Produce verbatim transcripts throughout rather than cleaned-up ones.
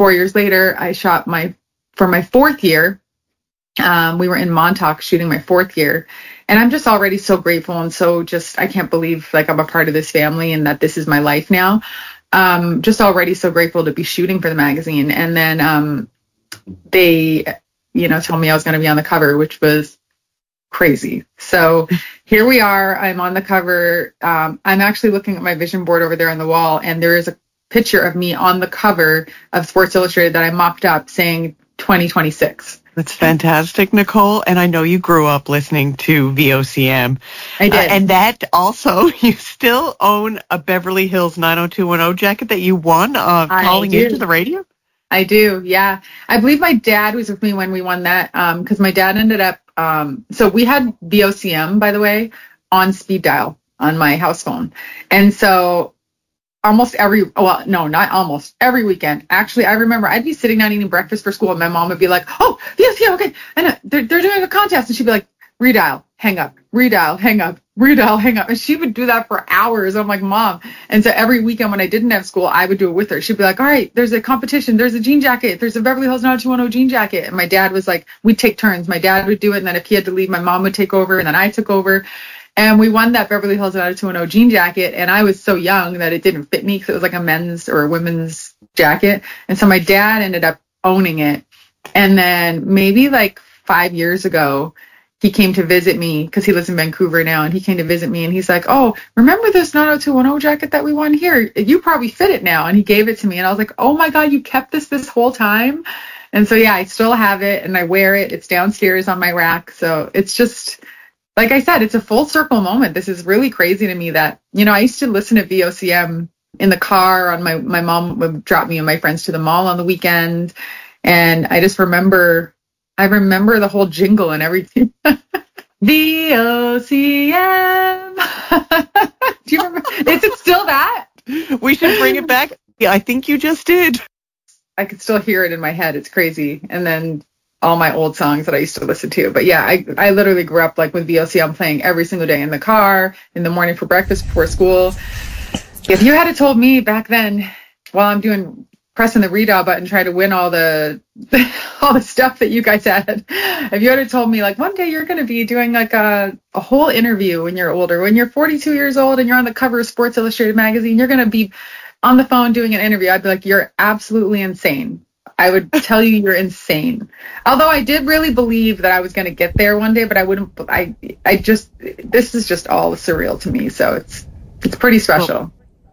four years later, I shot my, for my fourth year, um, we were in Montauk shooting my fourth year. And I'm just already so grateful and so just, I can't believe like I'm a part of this family and that this is my life now. Um, just already so grateful to be shooting for the magazine. And then um, they, you know, told me I was going to be on the cover, which was crazy. So here we are. I'm on the cover. Um, I'm actually looking at my vision board over there on the wall, and there is a picture of me on the cover of Sports Illustrated that I mocked up saying twenty twenty-six. That's fantastic, Nicole. And I know you grew up listening to V O C M. I did. Uh, and that also, you still own a Beverly Hills nine oh two one oh jacket that you won uh, calling into the radio? I do, yeah. I believe my dad was with me when we won that because um, my dad ended up, um, so we had V O C M, by the way, on speed dial on my house phone. And so almost every, well, no, not almost, every weekend. Actually, I remember I'd be sitting down eating breakfast for school, and my mom would be like, oh, yes, yeah, okay. And they're, they're doing a contest. And she'd be like, redial, hang up, redial, hang up, redial, hang up. And she would do that for hours. I'm like, Mom. And so every weekend when I didn't have school, I would do it with her. She'd be like, all right, there's a competition. There's a jean jacket. There's a Beverly Hills nine oh two one oh jean jacket. And my dad was like, we'd take turns. My dad would do it. And then if he had to leave, my mom would take over. And then I took over. And we won that Beverly Hills nine oh two one oh jean jacket. And I was so young that it didn't fit me because it was like a men's or a women's jacket. And so my dad ended up owning it. And then maybe like five years ago, he came to visit me because he lives in Vancouver now. And he came to visit me and he's like, oh, remember this nine oh two one oh jacket that we won here? You probably fit it now. And he gave it to me. And I was like, oh my God, you kept this this whole time? And so, yeah, I still have it and I wear it. It's downstairs on my rack. So it's just, like I said, it's a full circle moment. This is really crazy to me that, you know, I used to listen to V O C M in the car. On my, my mom would drop me and my friends to the mall on the weekend. And I just remember, I remember the whole jingle and everything. V O C M. Do you remember? Is it still that? We should bring it back. Yeah, I think you just did. I could still hear it in my head. It's crazy. And then all my old songs that I used to listen to. But yeah, I, I literally grew up like with V O C M playing every single day in the car, in the morning for breakfast, before school. If you had told me back then, while I'm doing pressing the redial button, trying to win all the all the stuff that you guys had, if you had told me like one day you're going to be doing like a, a whole interview when you're older, when you're forty-two years old and you're on the cover of Sports Illustrated magazine, you're going to be on the phone doing an interview, I'd be like, you're absolutely insane. I would tell you you're insane. Although I did really believe that I was going to get there one day, but I wouldn't, I, I just, this is just all surreal to me. So it's, it's pretty special.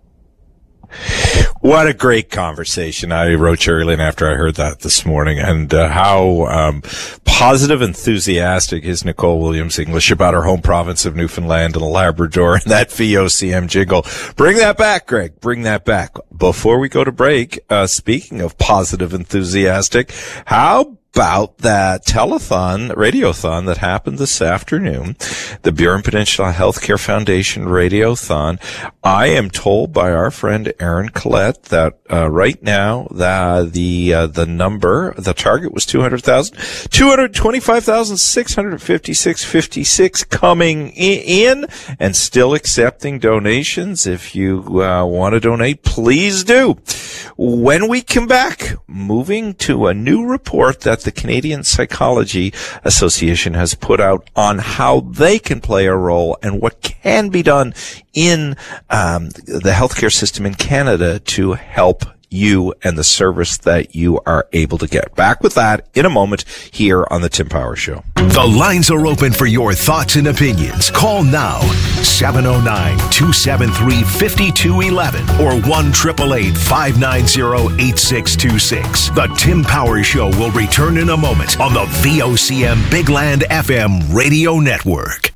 What a great conversation. I wrote Sherilyn after I heard that this morning, and uh, how um, positive, enthusiastic is Nicole Williams-English about her home province of Newfoundland and Labrador and that V O C M jingle. Bring that back, Greg. Bring that back. Before we go to break, uh, speaking of positive, enthusiastic, how about that telethon, radiothon that happened this afternoon, the Burin Peninsula Healthcare Foundation radiothon. I am told by our friend Aaron Collette that uh, right now the the uh, the number, the target was two hundred thousand, two hundred twenty-five thousand six hundred fifty-six fifty-six coming in and still accepting donations. If you uh, want to donate, please do. When we come back, moving to a new report that the Canadian Psychology Association has put out on how they can play a role and what can be done in um, the healthcare system in Canada to help you and the service that you are able to get. Back with that in a moment here on the Tim Power Show. The lines are open for your thoughts and opinions. Call now, seven oh nine, two seven three, five two one one or one eight eight eight, five nine zero, eight six two six. The Tim Power Show will return in a moment on the V O C M Big Land F M radio network.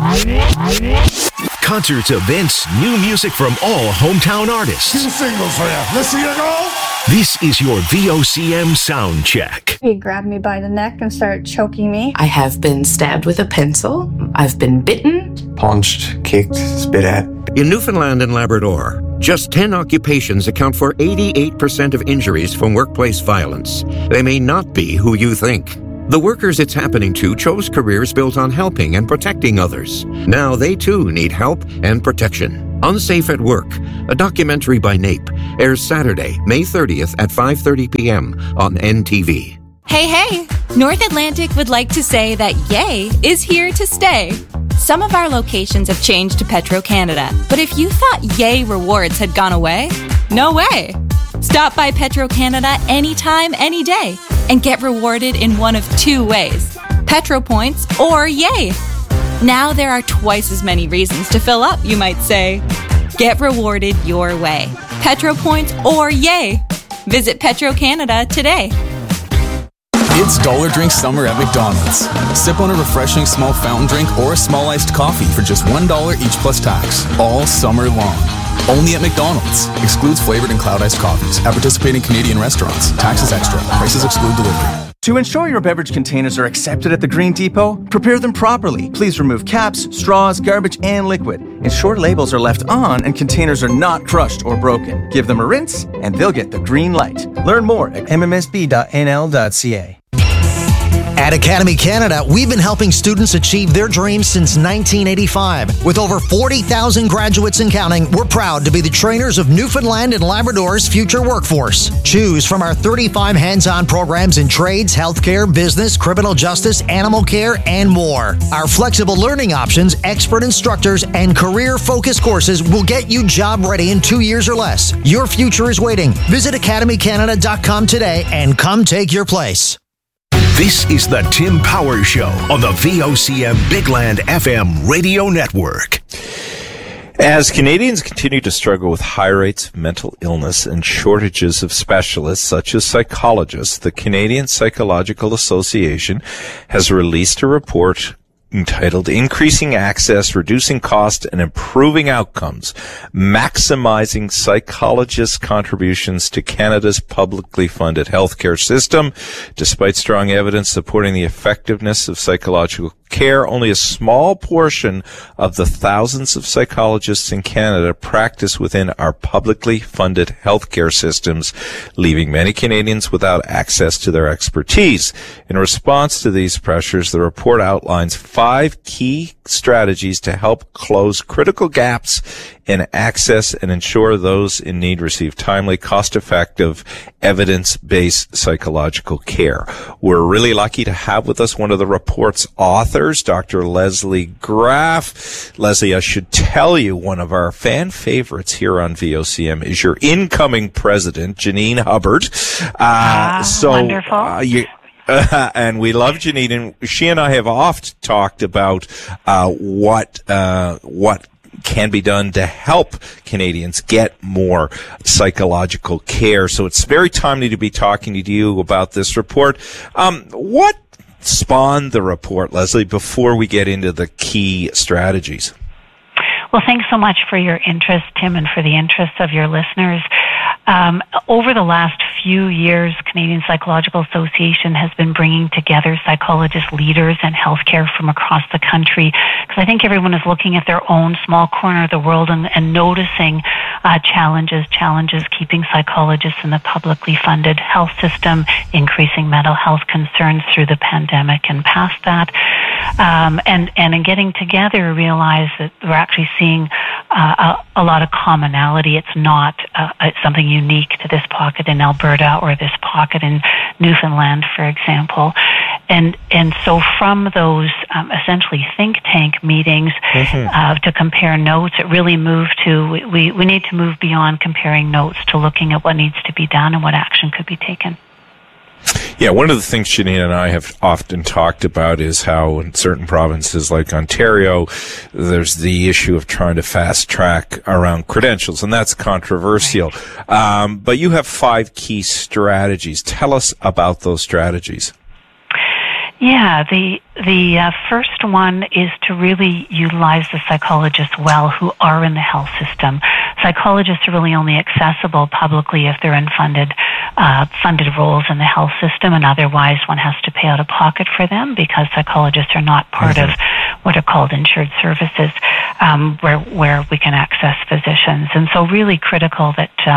Concerts, events, new music from all hometown artists. Two singles for you. Let's see you go. This is your V O C M sound check. He grabbed me by the neck and started choking me. I have been stabbed with a pencil. I've been bitten. Punched, kicked, spit at. In Newfoundland and Labrador, just ten occupations account for eighty-eight percent of injuries from workplace violence. They may not be who you think. The workers it's happening to chose careers built on helping and protecting others. Now they too need help and protection. Unsafe at Work, a documentary by NAPE, airs Saturday, May thirtieth at five thirty p.m. on N T V. Hey, hey! North Atlantic would like to say that Yay is here to stay. Some of our locations have changed to Petro-Canada, but if you thought Yay rewards had gone away, no way! Stop by Petro-Canada anytime, any day, and get rewarded in one of two ways, Petro Points or Yay. Now there are twice as many reasons to fill up, you might say. Get rewarded your way, Petro Points or Yay. Visit Petro-Canada today. It's Dollar Drink Summer at McDonald's. Sip on a refreshing small fountain drink or a small iced coffee for just one dollar each plus tax, all summer long. Only at McDonald's. Excludes flavored and cloud iced coffees at participating Canadian restaurants. Taxes extra. Prices exclude delivery. To ensure your beverage containers are accepted at the Green Depot, prepare them properly. Please remove caps, straws, garbage, and liquid. Ensure labels are left on and containers are not crushed or broken. Give them a rinse and they'll get the green light. Learn more at m m s b dot n l dot c a. At Academy Canada, we've been helping students achieve their dreams since nineteen eighty-five. With over forty thousand graduates and counting, we're proud to be the trainers of Newfoundland and Labrador's future workforce. Choose from our thirty-five hands-on programs in trades, healthcare, business, criminal justice, animal care, and more. Our flexible learning options, expert instructors, and career-focused courses will get you job ready in two years or less. Your future is waiting. Visit academy canada dot com today and come take your place. This is the Tim Power Show on the V O C M Big Land F M radio network. As Canadians continue to struggle with high rates of mental illness and shortages of specialists such as psychologists, the Canadian Psychological Association has released a report entitled Increasing Access, Reducing Cost, and Improving Outcomes, Maximizing Psychologists' Contributions to Canada's Publicly Funded Healthcare System. Despite strong evidence supporting the effectiveness of psychological care, only a small portion of the thousands of psychologists in Canada practice within our publicly funded healthcare systems, leaving many Canadians without access to their expertise. In response to these pressures, the report outlines five key strategies to help close critical gaps in access and ensure those in need receive timely, cost-effective, evidence-based psychological care. We're really lucky to have with us one of the report's authors, Doctor Leslie Graf. Leslie, I should tell you, one of our fan favorites here on V O C M is your incoming president, Janine Hubbard. Uh, ah, so, wonderful. Uh, you, Uh, and we love Janine, and she and I have oft talked about uh, what uh, what can be done to help Canadians get more psychological care. So it's very timely to be talking to you about this report. Um, what spawned the report, Leslie, before we get into the key strategies? Well, thanks so much for your interest, Tim, and for the interest of your listeners. Um, over the last few years, Canadian Psychological Association has been bringing together psychologist leaders and healthcare from across the country, because I think everyone is looking at their own small corner of the world and, and noticing uh, challenges, challenges keeping psychologists in the publicly funded health system, increasing mental health concerns through the pandemic and past that. Um, and, and in getting together, realize that we're actually seeing uh, a, a lot of commonality. It's not uh, it's something unique to this pocket in Alberta or this pocket in Newfoundland, for example. And and so from those um, essentially think tank meetings mm-hmm. uh, to compare notes, it really moved to, we, we need to move beyond comparing notes to looking at what needs to be done and what action could be taken. Yeah, one of the things Janine and I have often talked about is how in certain provinces like Ontario, there's the issue of trying to fast track around credentials, and that's controversial. Right. Um, but you have five key strategies. Tell us about those strategies. Yeah, the the uh, first one is to really utilize the psychologists well who are in the health system. Psychologists are really only accessible publicly if they're in funded uh, funded roles in the health system, and otherwise one has to pay out of pocket for them because psychologists are not part mm-hmm. of what are called insured services, um, where where we can access physicians. And so really critical that uh,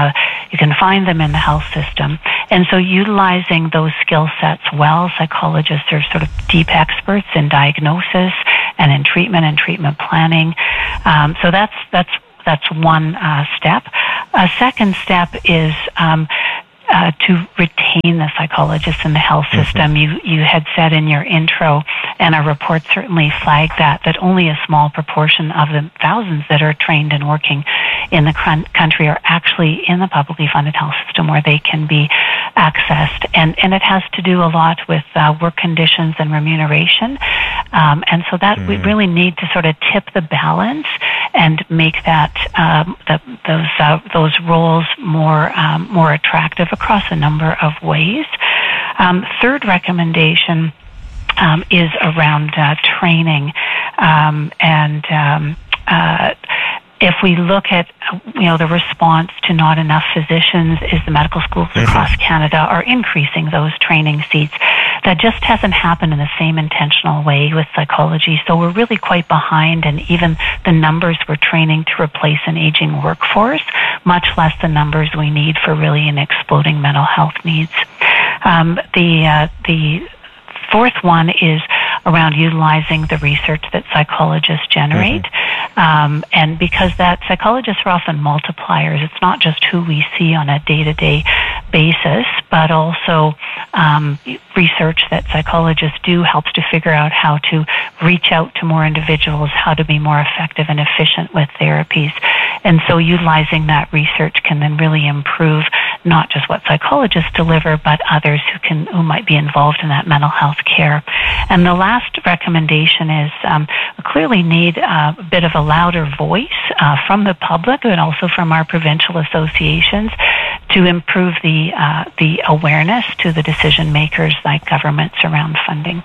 You can find them in the health system. And so utilizing those skill sets well, psychologists are sort of deep experts in diagnosis and in treatment and treatment planning. Um, so that's that's that's one uh, step. A second step is um, uh, to retain the psychologists in the health system. Mm-hmm. You you had said in your intro, and our report certainly flagged that, that only a small proportion of the thousands that are trained and working in the country are actually in the publicly funded health system where they can be accessed. And, and it has to do a lot with uh, work conditions and remuneration. Um, and so that mm. we really need to sort of tip the balance and make that um, the, those uh, those roles more um, more attractive across a number of ways. Um, third recommendation um, is around uh, training, um, and um, uh, if we look at, you know, the response to not enough physicians is the medical schools mm-hmm. across Canada are increasing those training seats. That just hasn't happened in the same intentional way with psychology. So we're really quite behind, and even the numbers we're training to replace an aging workforce, much less the numbers we need for really an exploding mental health needs. Um, the uh, the fourth one is around utilizing the research that psychologists generate. Mm-hmm. Um, and because that psychologists are often multipliers, it's not just who we see on a day-to-day basis, but also um, research that psychologists do helps to figure out how to reach out to more individuals, how to be more effective and efficient with therapies. And so utilizing that research can then really improve not just what psychologists deliver, but others who can who might be involved in that mental health care. And the last recommendation is um, we clearly need uh, a bit of a louder voice uh, from the public and also from our provincial associations to improve the uh, the awareness to the decision makers like governments around funding.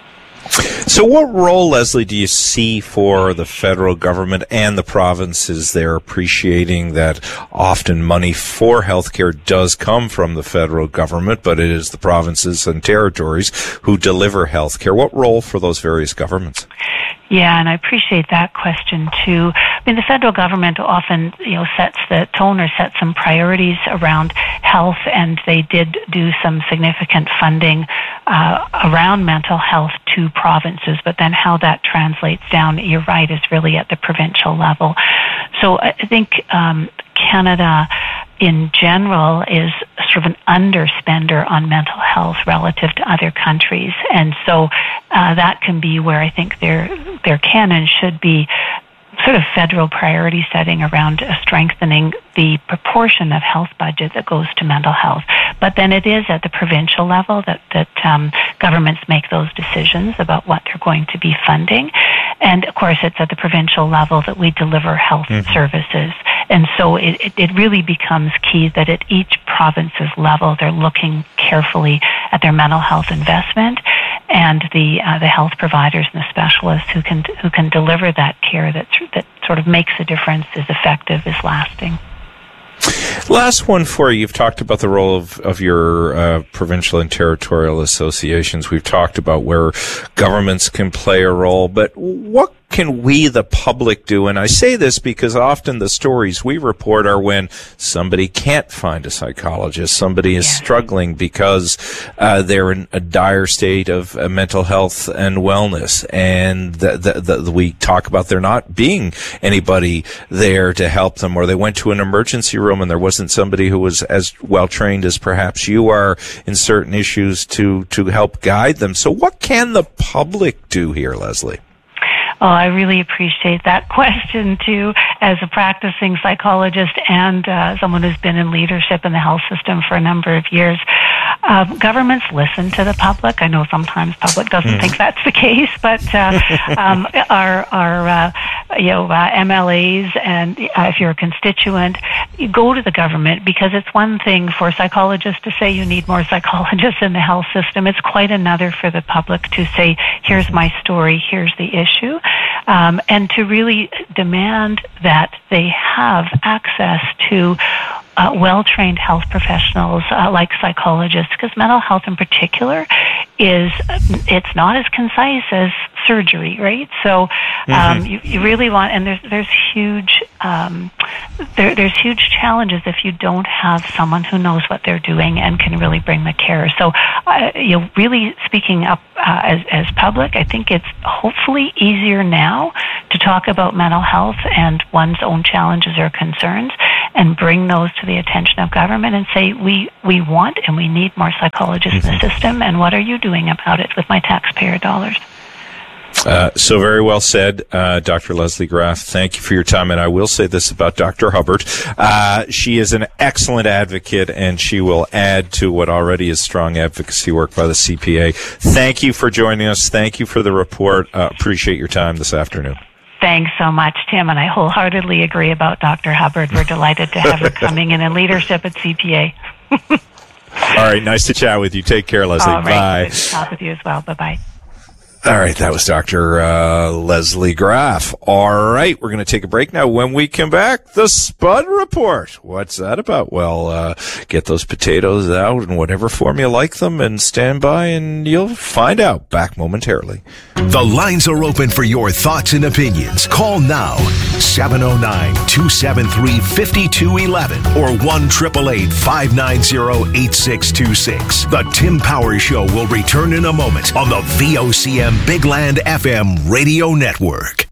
So what role, Leslie, do you see for the federal government and the provinces there, appreciating that often money for healthcare does come from the federal government, but it is the provinces and territories who deliver healthcare? What role for those various governments? Yeah, and I appreciate that question too. I mean, the federal government often, you know, sets the tone or sets some priorities around health, and they did do some significant funding uh, around mental health to provinces. But then how that translates down, you're right, is really at the provincial level. So I think um, Canada in general is sort of an underspender on mental health relative to other countries. And so uh, that can be where I think there there can and should be sort of federal priority setting around uh, strengthening the proportion of health budget that goes to mental health. But then it is at the provincial level that, that um, governments make those decisions about what they're going to be funding. And of course, it's at the provincial level that we deliver health mm-hmm. services. And so it, it, it really becomes key that at each province's level, they're looking carefully at their mental health investment and the uh, the health providers and the specialists who can who can deliver that care that that sort of makes a difference, is effective, is lasting. Last one for you. You've talked about the role of, of your uh, provincial and territorial associations. We've talked about where governments can play a role, but what can we, the public, do? And I say this because often the stories we report are when somebody can't find a psychologist, somebody is yeah. struggling because uh, they're in a dire state of uh, mental health and wellness, and the, the, the, we talk about there not being anybody there to help them, or they went to an emergency room and there wasn't somebody who was as well trained as perhaps you are in certain issues to to help guide them. So what can the public do here, Leslie? Oh, I really appreciate that question, too, as a practicing psychologist and uh, someone who's been in leadership in the health system for a number of years. Uh, governments listen to the public. I know sometimes public doesn't mm. think that's the case, but uh, um, our, our uh, you know, uh, M L As, and uh, if you're a constituent, you go to the government, because it's one thing for psychologists to say you need more psychologists in the health system. It's quite another for the public to say, here's my story, here's the issue. Um, and to really demand that they have access to uh, well-trained health professionals uh, like psychologists, because mental health in particular is, it's not as concise as surgery, right? So um, mm-hmm. you, you really want, and there's there's huge um, there, there's huge challenges if you don't have someone who knows what they're doing and can really bring the care. So uh, you know, really speaking up uh, as as public, I think it's hopefully easier now to talk about mental health and one's own challenges or concerns, and bring those to the attention of government and say we we want and we need more psychologists mm-hmm. in the system, and what are you doing about it with my taxpayer dollars? Uh, so very well said, uh, Doctor Leslie Graf. Thank you for your time. And I will say this about Doctor Hubbard. Uh, she is an excellent advocate, and she will add to what already is strong advocacy work by the C P A. Thank you for joining us. Thank you for the report. Uh, appreciate your time this afternoon. Thanks so much, Tim, and I wholeheartedly agree about Doctor Hubbard. We're delighted to have her coming in in leadership at C P A. All right, nice to chat with you. Take care, Leslie. All right, bye. Good to talk with you as well. Bye-bye. All right, that was Doctor Uh, Leslie Graf. All right, we're going to take a break now. When we come back, the Spud Report. What's that about? Well, uh, get those potatoes out in whatever form you like them and stand by and you'll find out. Back momentarily. The lines are open for your thoughts and opinions. Call now, seven oh nine, two seven three, five two one one or one eight eight eight, five nine zero, eight six two six. The Tim Power Show will return in a moment on the V O C M Big Land F M Radio Network.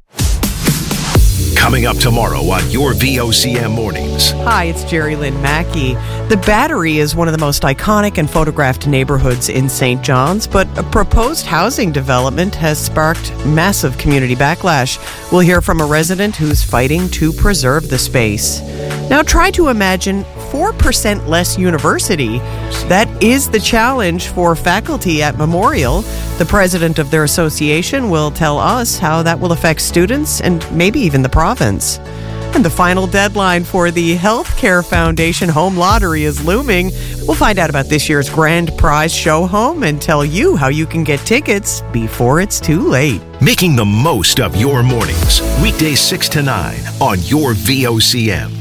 Coming up tomorrow on your V O C M Mornings. Hi, it's Jerry Lynn Mackey. The Battery is one of the most iconic and photographed neighborhoods in Saint John's, but a proposed housing development has sparked massive community backlash. We'll hear from a resident who's fighting to preserve the space. Now try to imagine four percent less university. That is the challenge for faculty at Memorial. The president of their association will tell us how that will affect students and maybe even the province. And the final deadline for the Healthcare Foundation Home Lottery is looming. We'll find out about this year's grand prize show home and tell you how you can get tickets before it's too late. Making the most of your mornings. Weekdays six to nine on your V O C M.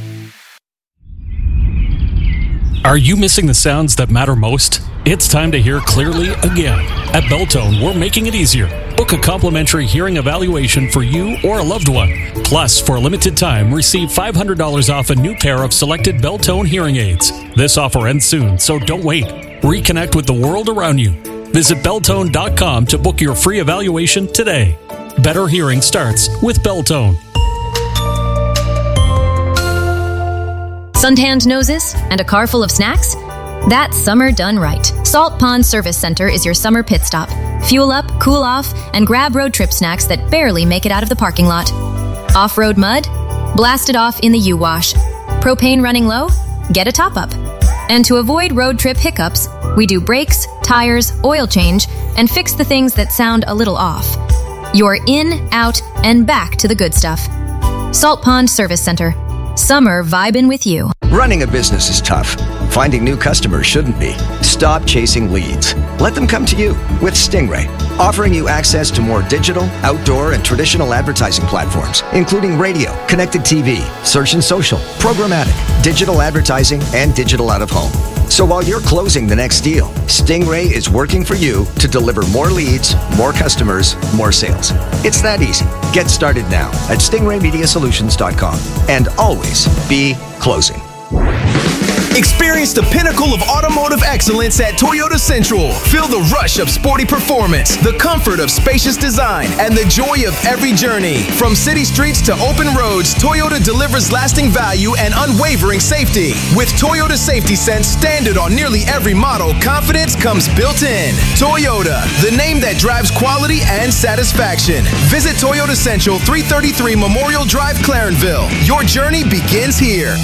Are you missing the sounds that matter most? It's time to hear clearly again. At Beltone, we're making it easier. Book a complimentary hearing evaluation for you or a loved one. Plus, for a limited time, receive five hundred dollars off a new pair of selected Beltone hearing aids. This offer ends soon, so don't wait. Reconnect with the world around you. Visit Beltone dot com to book your free evaluation today. Better hearing starts with Beltone. Suntanned noses and a car full of snacks? That's summer done right. Salt Pond Service Center is your summer pit stop. Fuel up, cool off, and grab road trip snacks that barely make it out of the parking lot. Off-road mud? Blast it off in the U-Wash. Propane running low? Get a top-up. And to avoid road trip hiccups, we do brakes, tires, oil change, and fix the things that sound a little off. You're in, out, and back to the good stuff. Salt Pond Service Center. Summer vibin' with you. Running a business is tough. Finding new customers shouldn't be. Stop chasing leads. Let them come to you with Stingray, offering you access to more digital, outdoor, and traditional advertising platforms, including radio, connected T V, search and social, programmatic, digital advertising, and digital out-of-home. So while you're closing the next deal, Stingray is working for you to deliver more leads, more customers, more sales. It's that easy. Get started now at stingray media solutions dot com and always be closing. Experience the pinnacle of automotive excellence at Toyota Central. Feel the rush of sporty performance, the comfort of spacious design, and the joy of every journey. From city streets to open roads, Toyota delivers lasting value and unwavering safety. With Toyota Safety Sense standard on nearly every model, confidence comes built in. Toyota, the name that drives quality and satisfaction. Visit Toyota Central, three thirty-three Memorial Drive, Clarenville. Your journey begins here.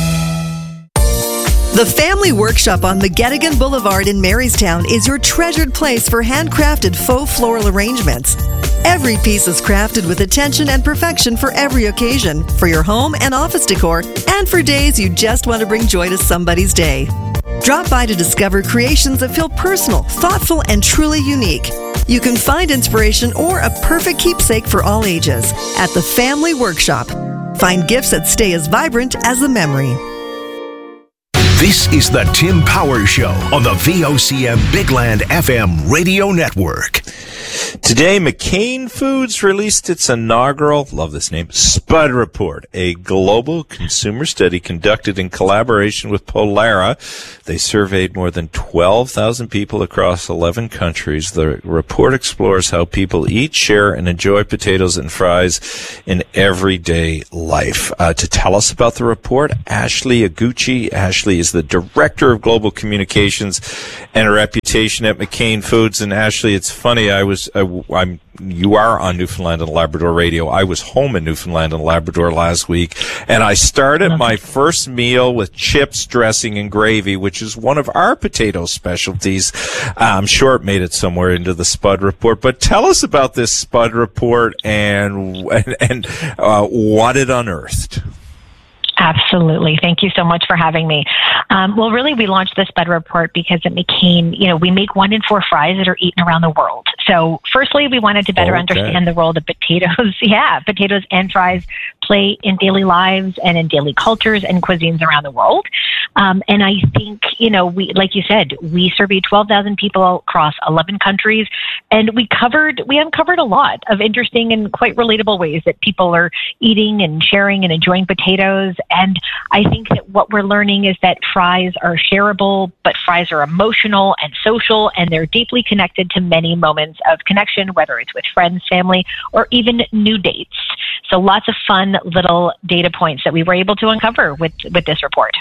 The Family Workshop on McGettigan Boulevard in Marystown is your treasured place for handcrafted faux floral arrangements. Every piece is crafted with attention and perfection for every occasion, for your home and office decor, and for days you just want to bring joy to somebody's day. Drop by to discover creations that feel personal, thoughtful, and truly unique. You can find inspiration or a perfect keepsake for all ages at the Family Workshop. Find gifts that stay as vibrant as the memory. This is the Tim Power Show on the V O C M Big Land F M Radio Network. Today, McCain Foods released its inaugural, love this name, Spud Report, a global consumer study conducted in collaboration with Polara. They surveyed more than twelve thousand people across eleven countries. The report explores how people eat, share, and enjoy potatoes and fries in everyday life. Uh, to tell us about the report, Ashley Aguchi. Ashley is the Director of Global Communications and Reputation at McCain Foods. And Ashley, it's funny, I was Uh, I'm, you are on Newfoundland and Labrador Radio. I was home in Newfoundland and Labrador last week, and I started my first meal with chips, dressing, and gravy, which is one of our potato specialties. Uh, I'm sure it made it somewhere into the Spud Report, but tell us about this Spud Report and and, and uh, what it unearthed. Absolutely. Thank you so much for having me. Um, well, really, we launched the Spud Report because at McCain, you know, we make one in four fries that are eaten around the world. So firstly, we wanted to better okay. understand the role that potatoes, yeah, potatoes and fries play in daily lives and in daily cultures and cuisines around the world. Um, and I think, you know, we, like you said, we surveyed twelve thousand people across eleven countries, and we covered, we uncovered a lot of interesting and quite relatable ways that people are eating and sharing and enjoying potatoes. And I think that what we're learning is that fries are shareable, but fries are emotional and social, and they're deeply connected to many moments of connection, whether it's with friends, family, or even new dates. So lots of fun little data points that we were able to uncover with, with this report.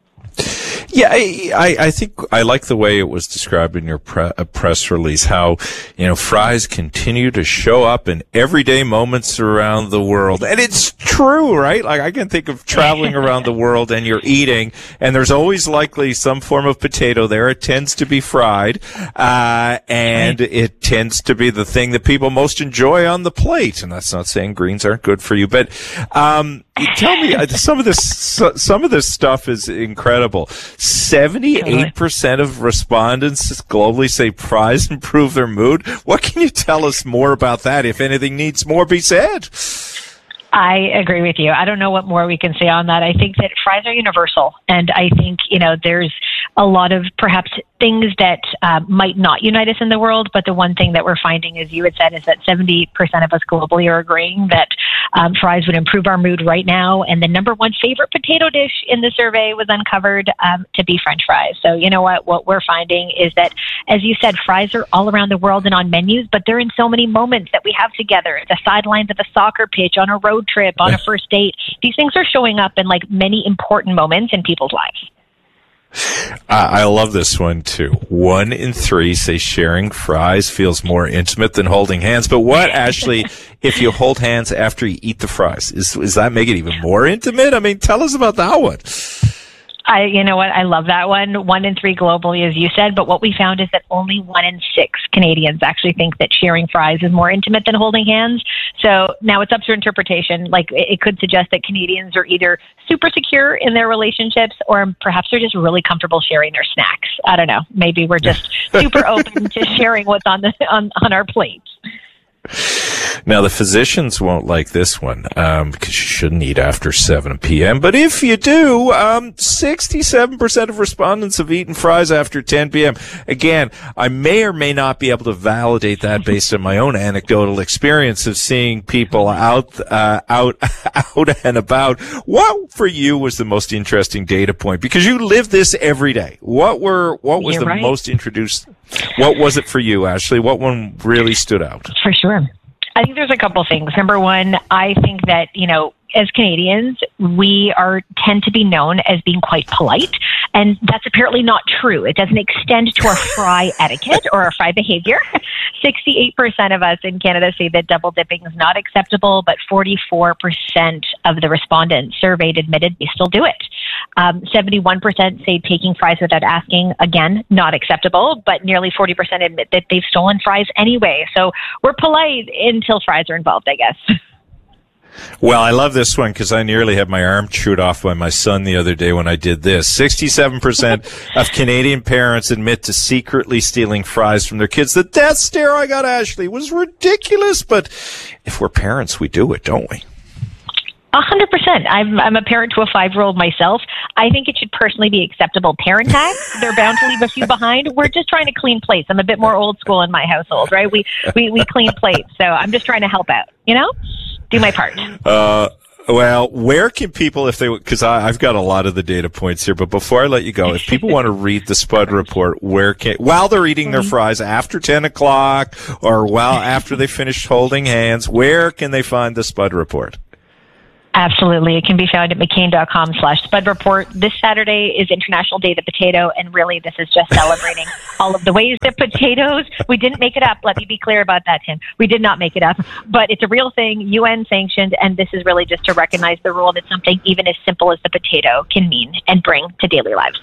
Yeah, I, I think I like the way it was described in your pre- press release, how, you know, fries continue to show up in everyday moments around the world. And it's true, right? Like, I can think of traveling around the world and you're eating, and there's always likely some form of potato there. It tends to be fried, uh, and it tends to be the thing that people most enjoy on the plate. And that's not saying greens aren't good for you, but, um, tell me, some of this, some of this stuff is incredible. seventy-eight percent of respondents globally say fries improve their mood. What can you tell us more about that? If anything needs more be said. I agree with you. I don't know what more we can say on that. I think that fries are universal. And I think, you know, there's a lot of perhaps things that uh, might not unite us in the world. But the one thing that we're finding, as you had said, is that seventy percent of us globally are agreeing that um, fries would improve our mood right now. And the number one favorite potato dish in the survey was uncovered um, to be French fries. So you know what? What we're finding is that, as you said, fries are all around the world and on menus, but they're in so many moments that we have together. The sidelines of a soccer pitch, on a road trip, on a first date. These things are showing up in like many important moments in people's lives. Uh, I love this one too. One in three say sharing fries feels more intimate than holding hands. But what, Ashley, if you hold hands after you eat the fries, is, does that make it even more intimate? I mean, tell us about that one. I, you know what? I love that one. One in three globally, as you said. But what we found is that only one in six Canadians actually think that sharing fries is more intimate than holding hands. So now it's up to interpretation. Like, it, it could suggest that Canadians are either super secure in their relationships, or perhaps they're just really comfortable sharing their snacks. I don't know. Maybe we're just super open to sharing what's on the on, on our plates. Now, the physicians won't like this one, um, because you shouldn't eat after seven p.m. But if you do, um, sixty-seven percent of respondents have eaten fries after ten p.m. Again, I may or may not be able to validate that based on my own anecdotal experience of seeing people out, uh, out, out and about. What for you was the most interesting data point? Because you live this every day. What were, what was You're the right. most introduced? What was it for you, Ashley? What one really stood out? For sure. I think there's a couple things. Number one, I think that, you know, as Canadians, we are tend to be known as being quite polite, and that's apparently not true. It doesn't extend to our fry etiquette or our fry behavior. sixty-eight percent of us in Canada say that double dipping is not acceptable, but forty-four percent of the respondents surveyed admitted they still do it. Um, seventy-one percent say taking fries without asking, again, not acceptable, but nearly forty percent admit that they've stolen fries anyway. So we're polite until fries are involved, I guess. Well, I love this one because I nearly had my arm chewed off by my son the other day when I did this. sixty-seven percent of Canadian parents admit to secretly stealing fries from their kids. The death stare I got, Ashley, was ridiculous, but if we're parents, we do it, don't we? A hundred percent. I'm I'm a parent to a five-year-old myself. I think it should personally be acceptable parent tax. They're bound to leave a few behind. We're just trying to clean plates. I'm a bit more old school in my household, right? We we we clean plates, so I'm just trying to help out. You know, do my part. Uh, well, where can people, if they, because I've got a lot of the data points here, but before I let you go, if people want to read the Spud Report, where can, while they're eating their fries after ten o'clock or while after they finish holding hands, where can they find the Spud Report? Absolutely. It can be found at mccain.com slash Spud Report. This Saturday is International Day of the Potato, and really this is just celebrating all of the ways that potatoes, we didn't make it up. Let me be clear about that, Tim. We did not make it up, but it's a real thing, U N sanctioned, and this is really just to recognize the role that something even as simple as the potato can mean and bring to daily lives.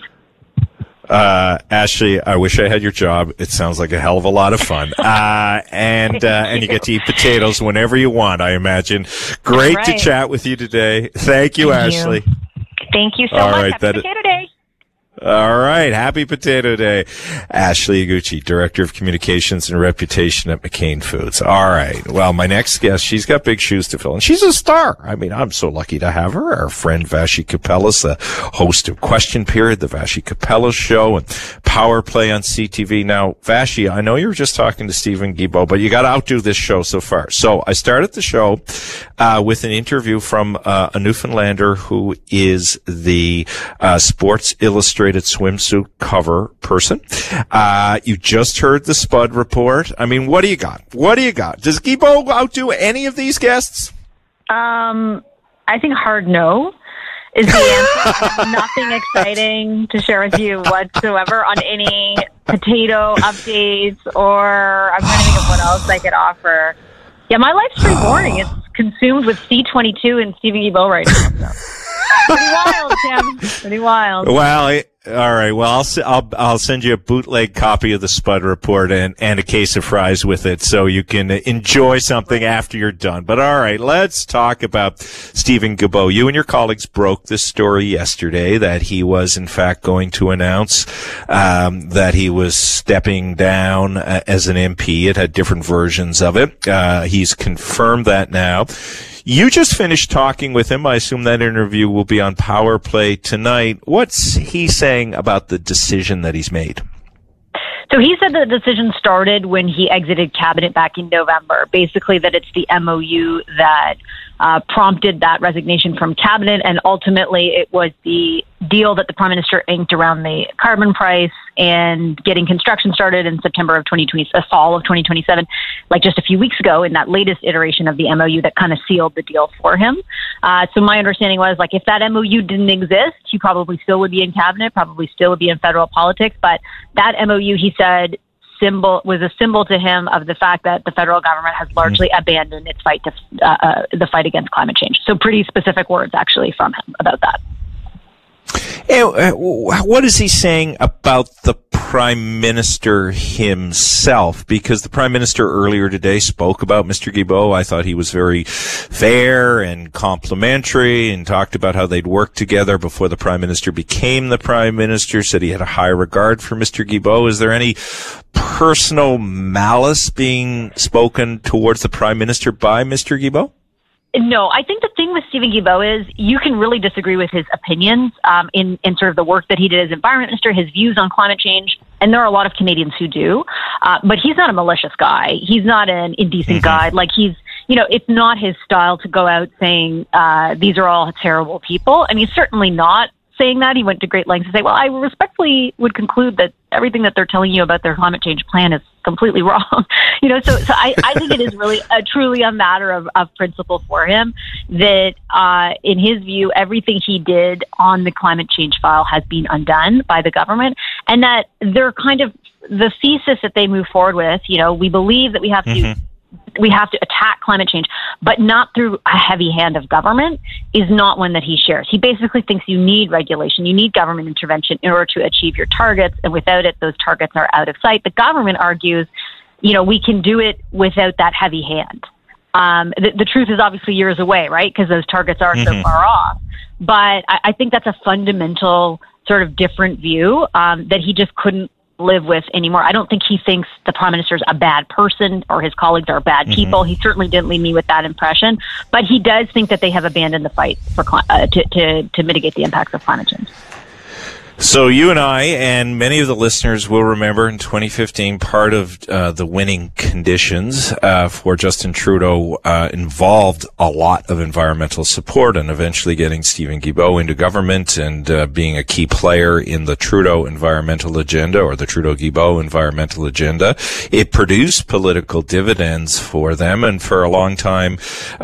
Uh, Ashley, I wish I had your job. It sounds like a hell of a lot of fun. Uh, and, uh, and you get to eat potatoes whenever you want, I imagine. Great right. to chat with you today. Thank you, Thank Ashley. You. Thank you so All much. right, Happy Potato Day. All right. Happy Potato Day. Ashley Iguchi, Director of Communications and Reputation at McCain Foods. All right. Well, my next guest, she's got big shoes to fill, and she's a star. I mean, I'm so lucky to have her. Our friend Vassy Kapelas, the host of Question Period, the Vassy Kapelas Show, and Power Play on C T V. Now, Vassy, I know you were just talking to Stephen Guilbeault, but you got to outdo this show so far. So I started the show uh, with an interview from uh, a Newfoundlander who is the uh, Sports Illustrated swimsuit cover person. Uh, you just heard the Spud Report. I mean, what do you got? What do you got? Does Guilbeault outdo any of these guests? Um, I think hard no is the answer. Nothing exciting to share with you whatsoever on any potato updates, or I'm trying to think of what else I could offer. Yeah, my life's pretty boring. It's consumed with C twenty-two and Stephen Guilbeault right now. So. Pretty wild, Tim. Pretty wild. Well, it, all right. Well, I'll, I'll I'll send you a bootleg copy of the Spud Report and, and a case of fries with it, so you can enjoy something after you're done. But all right, let's talk about Stephen Guilbeault. You and your colleagues broke this story yesterday that he was in fact going to announce um, that he was stepping down uh, as an M P. It had different versions of it. Uh, he's confirmed that now. You just finished talking with him. I assume that interview will be on Power Play tonight. What's he saying about the decision that he's made? So he said the decision started when he exited cabinet back in November. Basically that it's the M O U that uh, prompted that resignation from cabinet, and ultimately it was the deal that the Prime Minister inked around the carbon price and getting construction started in September of twenty twenty, uh, fall of twenty twenty-seven, like just a few weeks ago, in that latest iteration of the M O U that kind of sealed the deal for him. Uh, so my understanding was, like, if that M O U didn't exist, he probably still would be in cabinet, probably still would be in federal politics. But that M O U, he said, symbol was a symbol to him of the fact that the federal government has largely mm-hmm. abandoned its fight to uh, uh, the fight against climate change. So pretty specific words actually from him about that. And what is he saying about the Prime Minister himself? Because the Prime Minister earlier today spoke about Mister Guilbeault. I thought he was very fair and complimentary and talked about how they'd worked together before the Prime Minister became the Prime Minister, said he had a high regard for Mister Guilbeault. Is there any personal malice being spoken towards the Prime Minister by Mister Guilbeault? No, I think the thing with Stephen Guilbeault is you can really disagree with his opinions um, in, in sort of the work that he did as environment minister, his views on climate change, and there are a lot of Canadians who do. Uh, but he's not a malicious guy. He's not an indecent mm-hmm. guy. Like he's, you know, it's not his style to go out saying uh, these are all terrible people. And he's certainly not saying that. He went to great lengths to say, well, I respectfully would conclude that everything that they're telling you about their climate change plan is completely wrong. You know, so, so I, I think it is really a, truly a matter of, of principle for him that, uh, in his view, everything he did on the climate change file has been undone by the government, and that they're kind of the thesis that they move forward with. You know, we believe that we have mm-hmm. to we have to attack climate change, but not through a heavy hand of government, is not one that he shares. He basically thinks you need regulation, you need government intervention in order to achieve your targets, and without it, those targets are out of sight. The government argues, you know, we can do it without that heavy hand. Um, the, the truth is obviously years away, right? Because those targets are mm-hmm. so far off. But I, I think that's a fundamental sort of different view um, that he just couldn't live with anymore. I don't think he thinks the Prime Minister's a bad person or his colleagues are bad mm-hmm. people. He certainly didn't leave me with that impression, but he does think that they have abandoned the fight for uh, to, to, to mitigate the impacts of climate change. So you and I and many of the listeners will remember in twenty fifteen, part of uh, the winning conditions uh, for Justin Trudeau uh, involved a lot of environmental support and eventually getting Stephen Guilbeault into government and uh, being a key player in the Trudeau environmental agenda or the Trudeau-Guilbeault environmental agenda. It produced political dividends for them, and for a long time,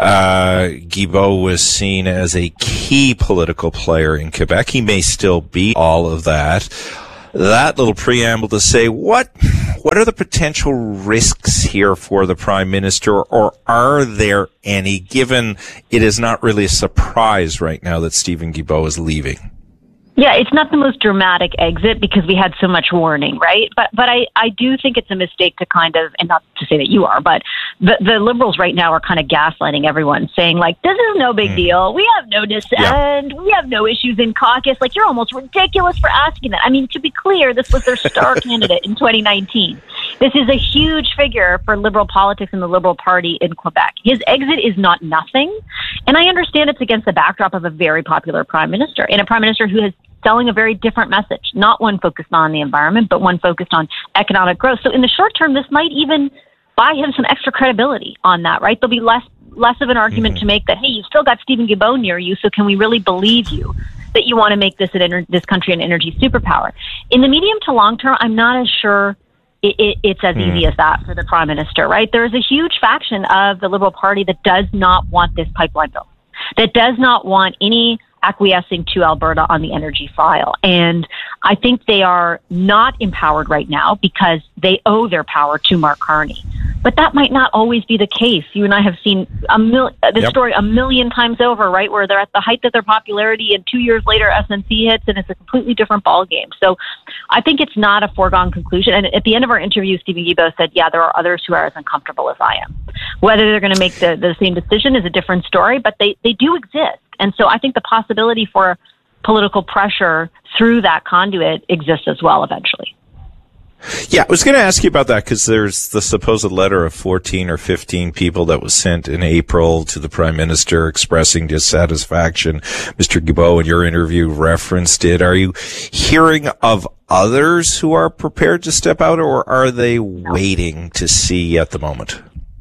uh, Guilbeault was seen as a key political player in Quebec. He may still be all of that. That little preamble to say, what what are the potential risks here for the Prime Minister, or are there any, given it is not really a surprise right now that Stephen Guilbeault is leaving? Yeah, it's not the most dramatic exit because we had so much warning, right? But but I, I do think it's a mistake to kind of, and not to say that you are, but the, the Liberals right now are kind of gaslighting everyone, saying like, this is no big mm. deal. We have no dissent. Yeah. We have no issues in caucus. Like, you're almost ridiculous for asking that. I mean, to be clear, this was their star candidate in twenty nineteen. This is a huge figure for Liberal politics and the Liberal Party in Quebec. His exit is not nothing. And I understand it's against the backdrop of a very popular Prime Minister, and a Prime Minister who has selling a very different message, not one focused on the environment, but one focused on economic growth. So in the short term, this might even buy him some extra credibility on that, right? There'll be less less of an argument mm-hmm. to make that, hey, you've still got Stephen Guilbeault near you, so can we really believe you that you want to make this an ener- this country an energy superpower? In the medium to long term, I'm not as sure it, it, it's as mm. easy as that for the Prime Minister, right? There is a huge faction of the Liberal Party that does not want this pipeline built, that does not want any acquiescing to Alberta on the energy file. And I think they are not empowered right now because they owe their power to Mark Carney. But that might not always be the case. You and I have seen a mil- this yep. story a million times over, right, where they're at the height of their popularity and two years later S N C hits and it's a completely different ballgame. So I think it's not a foregone conclusion. And at the end of our interview, Stephen Guilbeault said, yeah, there are others who are as uncomfortable as I am. Whether they're going to make the, the same decision is a different story, but they, they do exist. And so I think the possibility for political pressure through that conduit exists as well eventually. Yeah, I was going to ask you about that because there's the supposed letter of fourteen or fifteen people that was sent in April to the Prime Minister expressing dissatisfaction. Mister Guilbeault, in your interview, referenced it. Are you hearing of others who are prepared to step out, or are they waiting to see at the moment?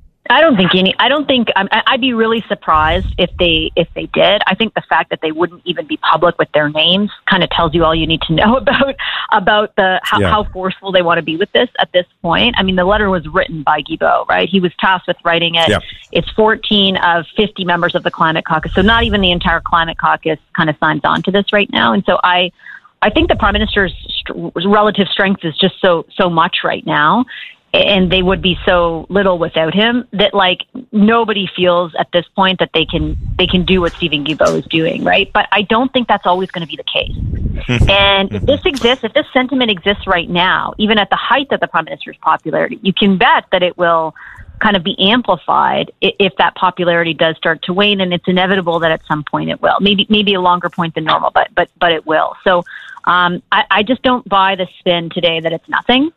I don't think any. I don't think. Um, I'd be really surprised if they if they did. I think the fact that they wouldn't even be public with their names kind of tells you all you need to know about about the how, yeah. how forceful they want to be with this at this point. I mean, the letter was written by Guilbeault, right? He was tasked with writing it. Yeah. It's fourteen of fifty members of the Climate Caucus, so not even the entire Climate Caucus kind of signs on to this right now. And so I, I think the Prime Minister's st- relative strength is just so so much right now. And they would be so little without him that, like, nobody feels at this point that they can they can do what Stephen Guilbeault is doing, right? But I don't think that's always going to be the case. And if this exists, if this sentiment exists right now, even at the height of the Prime Minister's popularity, you can bet that it will kind of be amplified if that popularity does start to wane, and it's inevitable that at some point it will. Maybe maybe a longer point than normal, but but but it will. So um, I, I just don't buy the spin today that it's nothing.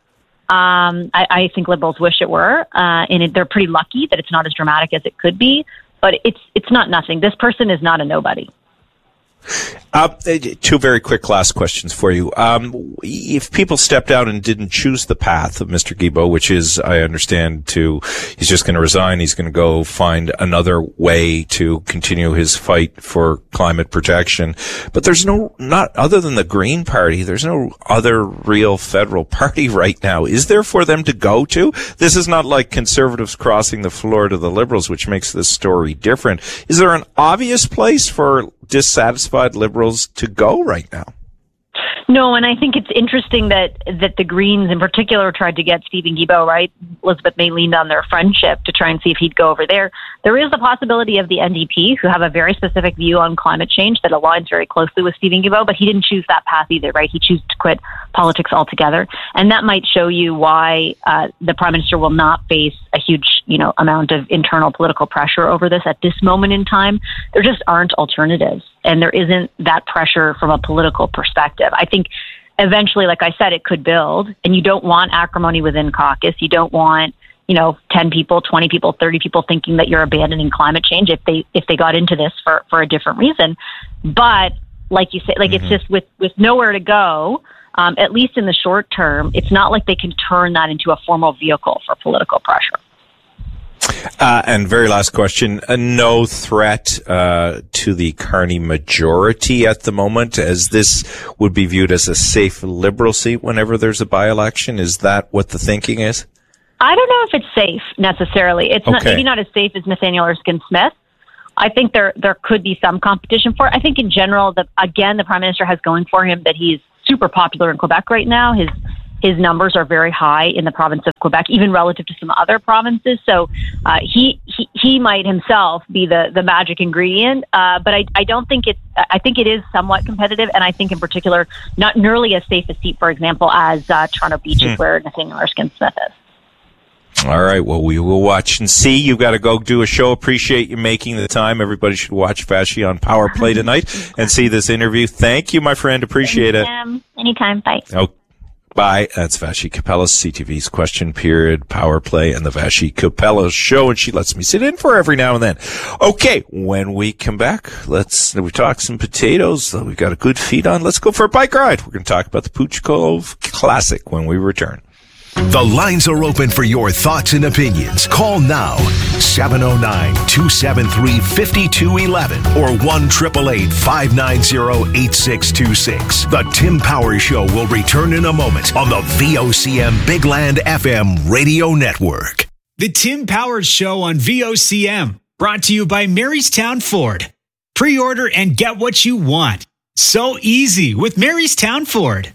Um, I, I think Liberals wish it were, uh, and it, they're pretty lucky that it's not as dramatic as it could be, but it's it's not nothing. This person is not a nobody. Uh, two very quick last questions for you. Um, if people stepped out and didn't choose the path of Mister Guilbeault, which is, I understand, to he's just going to resign, he's going to go find another way to continue his fight for climate protection. But there's no, not other than the Green Party, there's no other real federal party right now. Is there for them to go to? This is not like Conservatives crossing the floor to the Liberals, which makes this story different. Is there an obvious place for dissatisfied Liberals to go right now? No, and I think it's interesting that that the Greens in particular tried to get Stephen Guilbeault, right? Elizabeth May leaned on their friendship to try and see if he'd go over there. There is the possibility of the N D P, who have a very specific view on climate change that aligns very closely with Stephen Guilbeault, but he didn't choose that path either, right? He chose to quit politics altogether. And that might show you why uh, the Prime Minister will not face a huge, you know, amount of internal political pressure over this at this moment in time. There just aren't alternatives, and there isn't that pressure from a political perspective. I think eventually, like I said, it could build, and you don't want acrimony within caucus. You don't want, you know, ten people, twenty people, thirty people thinking that you're abandoning climate change if they if they got into this for, for a different reason. But like you say, like mm-hmm. it's just with, with nowhere to go, um, at least in the short term, it's not like they can turn that into a formal vehicle for political pressure. Uh, and very last question, uh, no threat uh, to the Carney majority at the moment, as this would be viewed as a safe Liberal seat whenever there's a by-election. Is that what the thinking is? I don't know if it's safe necessarily. It's okay. not, maybe not as safe as Nathaniel Erskine-Smith. I think there there could be some competition for it. I think in general, the, again, the Prime Minister has going for him that he's super popular in Quebec right now. His His numbers are very high in the province of Quebec, even relative to some other provinces. So uh, he, he he might himself be the, the magic ingredient. Uh, but I, I don't think it's, I think it is somewhat competitive. And I think in particular, not nearly as safe a seat, for example, as uh, Toronto Beach hmm. is where Nathaniel Erskine-Smith is. All right. Well, we will watch and see. You've got to go do a show. Appreciate you making the time. Everybody should watch Vashi on Power Play tonight and see this interview. Thank you, my friend. Appreciate Anytime. it. Anytime. Bye. Okay. Bye. That's Vashi Capellas, C T V's Question Period, Power Play, and the Vashi Capellas Show, and she lets me sit in for every now and then. Okay, when we come back, let's we talk some potatoes. We've got a good feed on. Let's go for a bike ride. We're going to talk about the Pooch Cove Classic when we return. The lines are open for your thoughts and opinions. Call now, seven oh nine, two seven three, five two one one or one eight eight eight, five nine zero, eight six two six. The Tim Powers Show will return in a moment on the V O C M Big Land F M Radio Network. The Tim Powers Show on V O C M, brought to you by Marystown Ford. Pre-order and get what you want. So easy with Marystown Ford.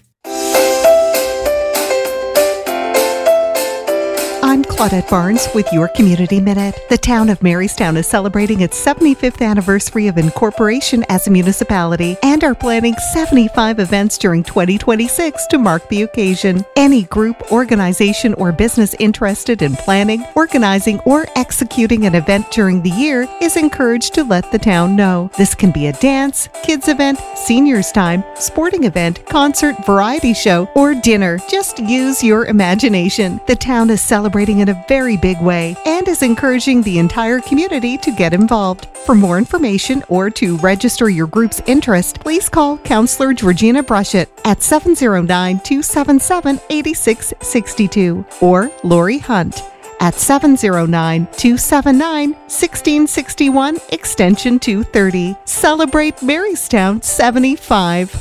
I'm Claudette Barnes with your Community Minute. The town of Marystown is celebrating its seventy-fifth anniversary of incorporation as a municipality and are planning seventy-five events during twenty twenty-six to mark the occasion. Any group, organization, or business interested in planning, organizing, or executing an event during the year is encouraged to let the town know. This can be a dance, kids event, seniors time, sporting event, concert, variety show, or dinner. Just use your imagination. The town is celebrating in a very big way and is encouraging the entire community to get involved. For more information or to register your group's interest, please call Councillor Georgina Brushett at seven oh nine, two seven seven, eight six six two or Lori Hunt at seven oh nine, two seven nine, one six six one, extension two thirty. Celebrate Marystown seventy-five.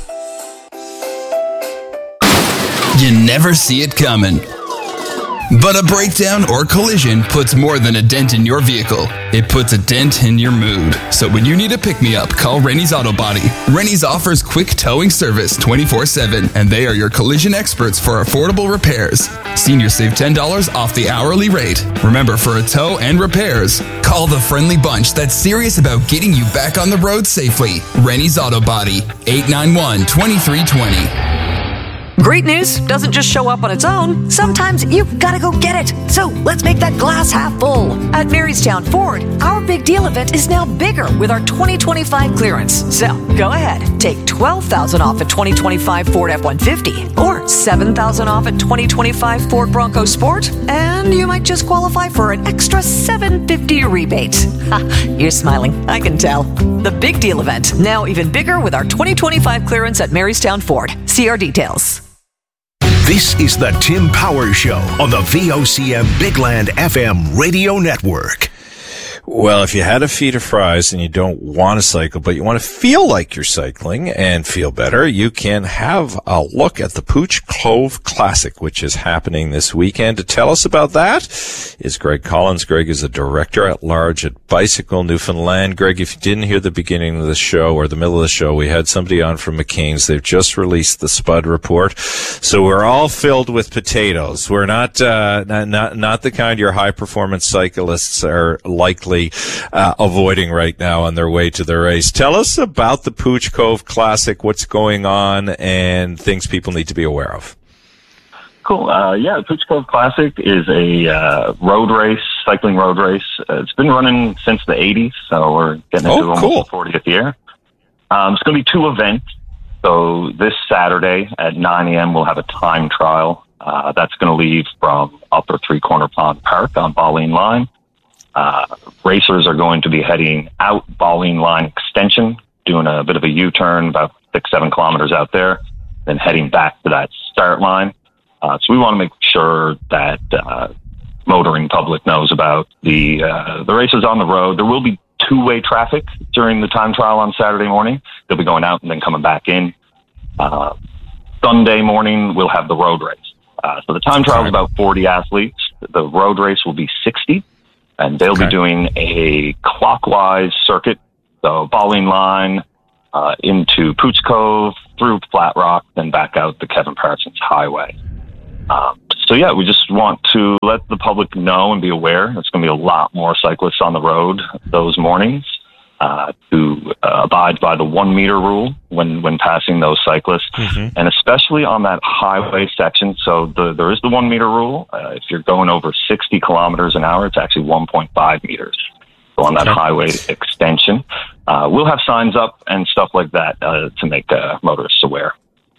You never see it coming. But a breakdown or collision puts more than a dent in your vehicle. It puts a dent in your mood. So when you need a pick-me-up, call Rennie's Auto Body. Rennie's offers quick towing service twenty-four seven, and they are your collision experts for affordable repairs. Seniors save ten dollars off the hourly rate. Remember, for a tow and repairs, call the friendly bunch that's serious about getting you back on the road safely. Rennie's Auto Body, eight nine one, two three two zero. Great news doesn't just show up on its own. Sometimes you've got to go get it. So let's make that glass half full. At Marystown Ford, our big deal event is now bigger with our twenty twenty-five clearance. So go ahead, take twelve thousand dollars off a twenty twenty-five Ford F one fifty or seven thousand dollars off a twenty twenty-five Ford Bronco Sport, and you might just qualify for an extra seven hundred fifty dollars rebate. Ha, you're smiling, I can tell. The big deal event, now even bigger with our twenty twenty-five clearance at Marystown Ford. See our details. This is the Tim Powers Show on the V O C M Big Land F M Radio Network. Well, if you had a feed of fries and you don't want to cycle, but you want to feel like you're cycling and feel better, you can have a look at the Pooch Cove Classic, which is happening this weekend. To tell us about that is Greg Collins. Greg is a director at large at Bicycle Newfoundland. Greg, if you didn't hear the beginning of the show or the middle of the show, we had somebody on from McCain's. They've just released the Spud report. So we're all filled with potatoes. We're not, uh, not, not, not the kind your high performance cyclists are likely Uh, avoiding right now on their way to the race. Tell us about the Pooch Cove Classic, what's going on, and things people need to be aware of. Cool. Uh, yeah, the Pooch Cove Classic is a uh, road race, cycling road race. Uh, it's been running since the eighties, so we're getting into oh, almost cool. the fortieth year. Um, it's going to be two events. So this Saturday at nine a.m. we'll have a time trial. Uh, that's going to leave from Upper Three Corner Pond Park on Balleen Line. Uh, racers are going to be heading out Balleen Line Extension, doing a bit of a U-turn, about six, seven kilometers out there, then heading back to that start line. Uh, so we want to make sure that uh, motoring public knows about the uh, the races on the road. There will be two-way traffic during the time trial on Saturday morning. They'll be going out and then coming back in. Uh, Sunday morning, we'll have the road race. Uh, so the time trial is about forty athletes. The road race will be sixty, and they'll okay. be doing a clockwise circuit. So Balleen Line, uh, into Pooch Cove, through Flat Rock, then back out the Kevin Parsons Highway. Um, so yeah, we just want to let the public know and be aware. There's going to be a lot more cyclists on the road those mornings uh, to uh, abide by the one meter rule when, when passing those cyclists, mm-hmm. and especially on that highway section. So the, there is the one meter rule. Uh, if you're going over sixty kilometers an hour, it's actually one point five meters. So on that okay. highway extension, uh, we'll have signs up and stuff like that uh, to make uh, motorists aware.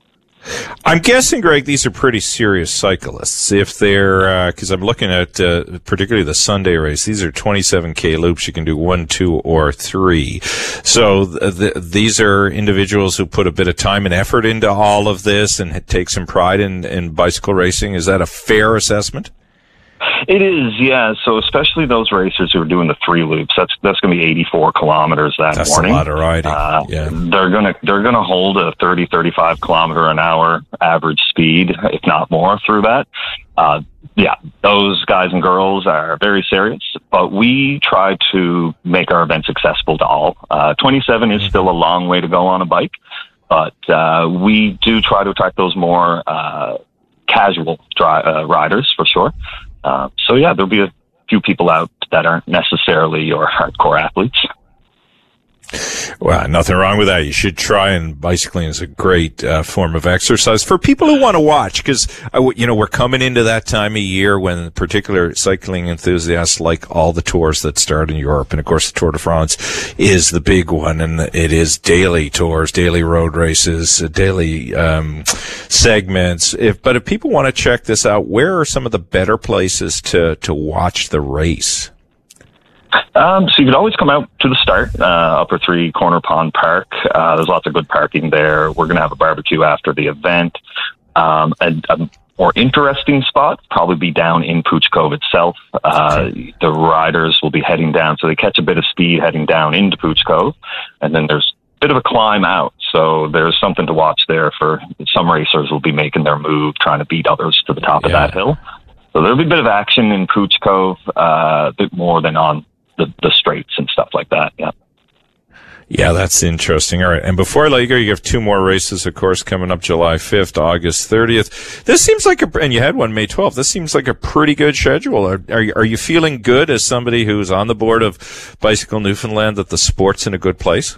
I'm guessing, Greg, these are pretty serious cyclists. If they're, because uh, I'm looking at uh, particularly the Sunday race, these are twenty-seven K loops. You can do one, two, or three. So th- th- these are individuals who put a bit of time and effort into all of this and take some pride in, in bicycle racing. Is that a fair assessment? It is, yeah. So especially those racers who are doing the three loops, that's that's going to be eighty-four kilometers that that's morning. That's a lot of riding. Uh, yeah. They're going to they're going to hold a thirty, thirty-five kilometer an hour average speed, if not more, through that. Uh, yeah, those guys and girls are very serious, but we try to make our events accessible to all. Uh, twenty-seven is still a long way to go on a bike, but uh, we do try to attract those more uh, casual dry, uh, riders for sure. Uh, so yeah, there'll be a few people out that aren't necessarily your hardcore athletes. Well, nothing wrong with that. You should try, and bicycling is a great uh, form of exercise for people who want to watch, because, uh, you know, we're coming into that time of year when particular cycling enthusiasts like all the tours that start in Europe. And, of course, the Tour de France is the big one, and it is daily tours, daily road races, uh, daily um, segments. If But if people want to check this out, where are some of the better places to, to watch the race? Um, so you could always come out to the start, uh, Upper Three Corner Pond Park. Uh, there's lots of good parking there. We're going to have a barbecue after the event. Um, a, a more interesting spot probably be down in Pooch Cove itself. Uh, the riders will be heading down, so they catch a bit of speed heading down into Pooch Cove, and then there's a bit of a climb out. So there's something to watch there for some racers will be making their move, trying to beat others to the top yeah. of that hill. So there'll be a bit of action in Pooch Cove, uh, a bit more than on The, the straights and stuff like that. Yeah. Yeah, that's interesting. All right. And before I let you go, you have two more races, of course, coming up July fifth, August thirtieth. This seems like a, and you had one May twelfth. This seems like a pretty good schedule. Are, are you, are you feeling good as somebody who's on the board of Bicycle Newfoundland that the sport's in a good place?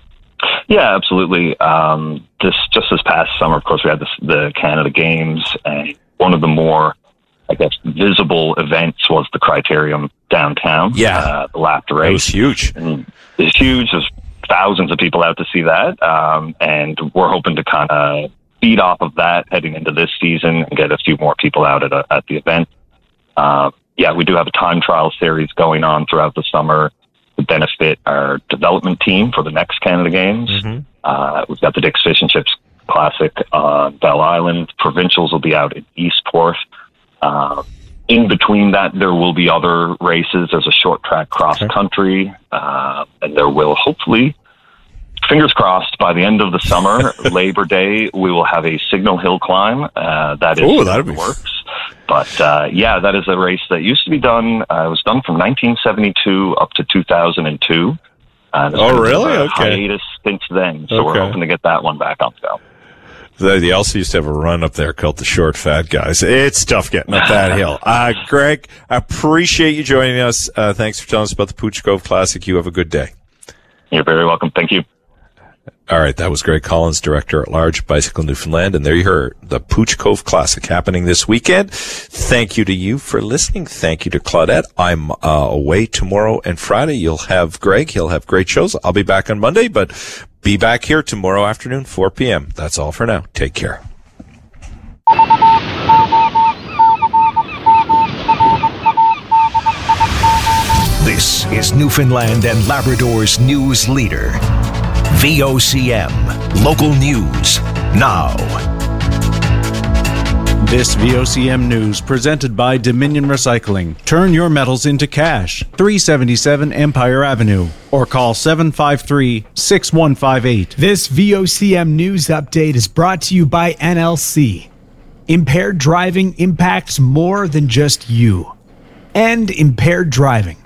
Yeah, absolutely. Um, this, just this past summer, of course, we had this, the Canada Games, and one of the more, I guess, visible events was the Criterium downtown. Yeah. Uh, the lap race. It was huge. And it's huge. There's thousands of people out to see that. Um, and we're hoping to kind of feed off of that heading into this season and get a few more people out at, a, at the event. Uh, yeah, we do have a time trial series going on throughout the summer to benefit our development team for the next Canada Games. Mm-hmm. Uh, we've got the Dick's Fish and Chips Classic on Bell Island. Provincials will be out in Eastport. Uh, in between that, there will be other races. There's a short track cross country, uh, and there will hopefully, fingers crossed, by the end of the summer, Labor Day, we will have a Signal Hill climb. Uh, that is Ooh, that'd in be... works. But uh, yeah, that is a race that used to be done. Uh, it was done from nineteen seventy-two up to two thousand two. Uh, oh, really? Okay. Hiatus since then, so okay. we're hoping to get that one back on go. The, the Elsie used to have a run up there called the Short Fat Guys. It's tough getting up that hill. Uh, Greg, I appreciate you joining us. Uh, thanks for telling us about the Pooch Cove Classic. You have a good day. You're very welcome. Thank you. All right. That was Greg Collins, Director at Large, Bicycle Newfoundland. And there you heard the Pooch Cove Classic happening this weekend. Thank you to you for listening. Thank you to Claudette. I'm uh, away tomorrow and Friday. You'll have Greg. He'll have great shows. I'll be back on Monday, but be back here tomorrow afternoon, four p.m. That's all for now. Take care. This is Newfoundland and Labrador's news leader. V O C M. Local news now. This V O C M news presented by Dominion Recycling. Turn your metals into cash. three seventy-seven Empire Avenue. Or call seven five three, six one five eight. This V O C M news update is brought to you by N L C. Impaired driving impacts more than just you. And impaired driving.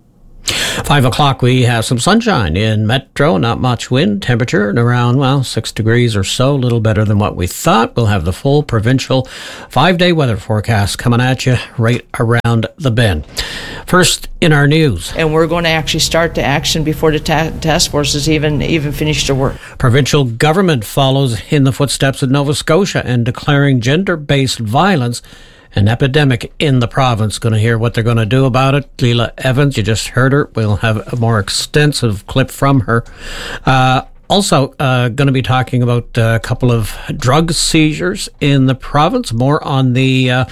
Five o'clock, we have some sunshine in Metro, not much wind, temperature at around, well, six degrees or so, a little better than what we thought. We'll have the full provincial five-day weather forecast coming at you right around the bend. First in our news. And we're going to actually start the action before the ta- task forces even, even finish their work. Provincial government follows in the footsteps of Nova Scotia and declaring gender-based violence an epidemic in the province. Going to hear what they're going to do about it. Leila Evans, you just heard her. We'll have a more extensive clip from her. Uh, also, uh, going to be talking about a couple of drug seizures in the province. More on the uh,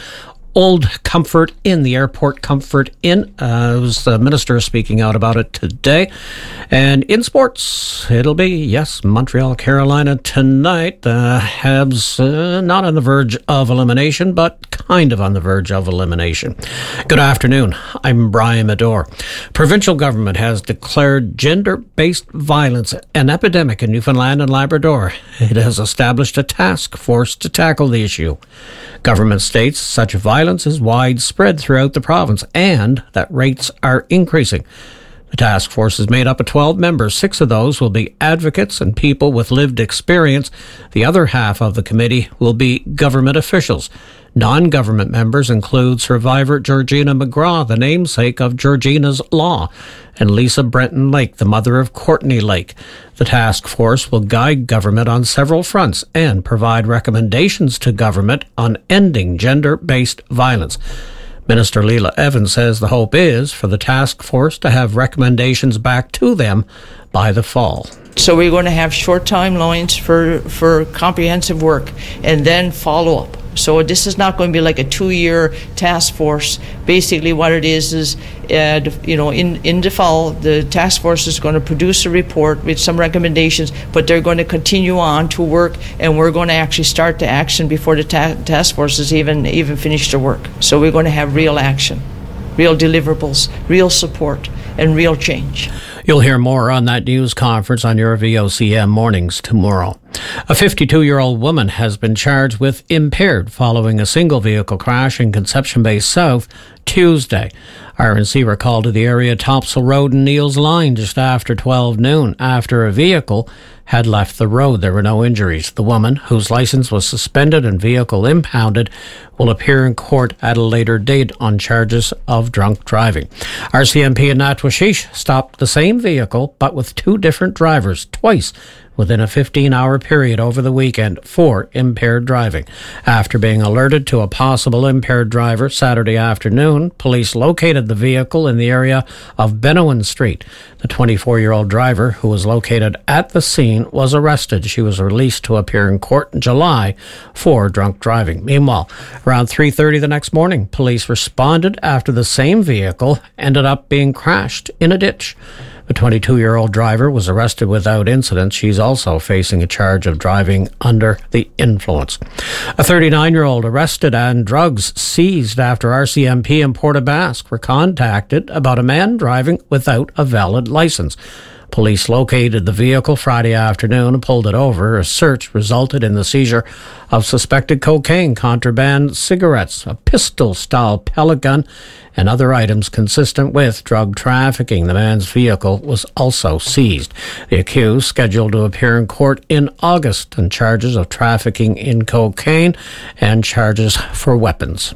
Old Comfort Inn, the Airport Comfort Inn. Uh, it was the minister speaking out about it today. And in sports, it'll be, yes, Montreal, Carolina tonight. The Habs uh, not on the verge of elimination, but kind of on the verge of elimination. Good afternoon. I'm Brian Medore. Provincial government has declared gender-based violence an epidemic in Newfoundland and Labrador. It has established a task force to tackle the issue. Government states such violence is widespread throughout the province and that rates are increasing. The task force is made up of twelve members. Six of those will be advocates and people with lived experience. The other half of the committee will be government officials. Non-government members include survivor Georgina McGraw, the namesake of Georgina's Law, and Lisa Brenton Lake, the mother of Courtney Lake. The task force will guide government on several fronts and provide recommendations to government on ending gender-based violence. Minister Leila Evans says the hope is for the task force to have recommendations back to them by the fall. So we're going to have short timelines for, for comprehensive work and then follow up. So this is not going to be like a two-year task force. Basically what it is is, uh, you know, in, in the fall, the task force is going to produce a report with some recommendations, but they're going to continue on to work, and we're going to actually start the action before the ta- task forces even, even finish their work. So we're going to have real action, real deliverables, real support, and real change. You'll hear more on that news conference on your V O C M mornings tomorrow. A fifty-two-year-old woman has been charged with impaired following a single vehicle crash in Conception Bay South Tuesday. R N C were called to the area Topsail Road and Neils Line just after twelve noon after a vehicle had left the road. There were no injuries. The woman, whose license was suspended and vehicle impounded, will appear in court at a later date on charges of drunk driving. R C M P in Natwashish stopped the same vehicle but with two different drivers twice within a fifteen-hour period over the weekend for impaired driving. After being alerted to a possible impaired driver Saturday afternoon, police located the vehicle in the area of Benowan Street. The twenty-four-year-old driver, who was located at the scene, was arrested. She was released to appear in court in July for drunk driving. Meanwhile, around three thirty the next morning, police responded after the same vehicle ended up being crashed in a ditch. The twenty-two-year-old driver was arrested without incident. She's also facing a charge of driving under the influence. A thirty-nine-year-old arrested and drugs seized after R C M P and Port aux Basques were contacted about a man driving without a valid license. Police located the vehicle Friday afternoon and pulled it over. A search resulted in the seizure of suspected cocaine, contraband cigarettes, a pistol-style pellet gun, and other items consistent with drug trafficking. The man's vehicle was also seized. The accused, scheduled to appear in court in August on charges of trafficking in cocaine and charges for weapons.